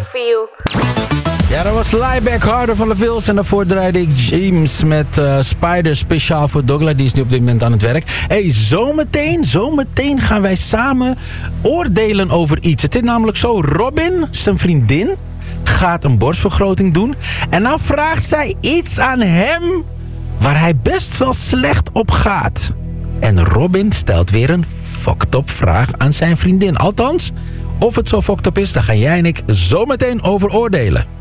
good for you. Ja, dat was Lieback, Harder van de Vils. En daarvoor draaide ik James met Spider, speciaal voor Douglas. Die is nu op dit moment aan het werk. Hey, zometeen gaan wij samen oordelen over iets. Het is namelijk zo, Robin, zijn vriendin, gaat een borstvergroting doen. En dan vraagt zij iets aan hem waar hij best wel slecht op gaat. En Robin stelt weer een fucked up vraag aan zijn vriendin. Althans, of het zo fucked up is, daar gaan jij en ik zometeen over oordelen.